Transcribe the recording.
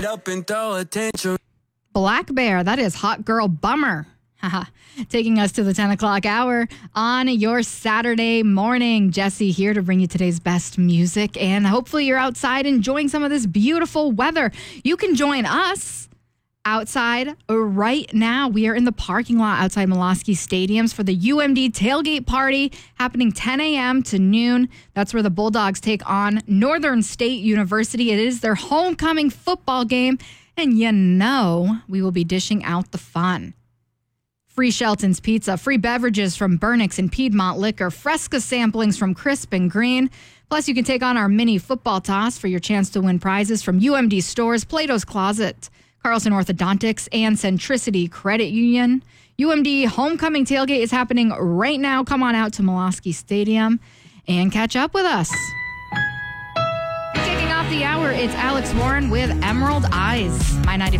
Up and throw attention. Black Bear, that is Hot Girl Bummer. Taking us to the 10 o'clock hour on your Saturday morning. Jesse here to bring you today's best music, and hopefully you're outside enjoying some of this beautiful weather. You can join us outside right now. We are in the parking lot outside Molosky Stadiums for the UMD tailgate party happening 10 a.m. to noon. That's where the Bulldogs take on Northern State University. It is their homecoming football game, and you know we will be dishing out the fun. Free Shelton's Pizza, free beverages from Burnix and Piedmont Liquor, Fresca samplings from Crisp and Green. Plus, you can take on our mini football toss for your chance to win prizes from UMD Stores, Plato's Closet, Carlson Orthodontics, and Centricity Credit Union. UMD Homecoming Tailgate is happening right now. Come on out to Molosky Stadium and catch up with us. Kicking off the hour, it's Alex Warren with Emerald Eyes, My 95.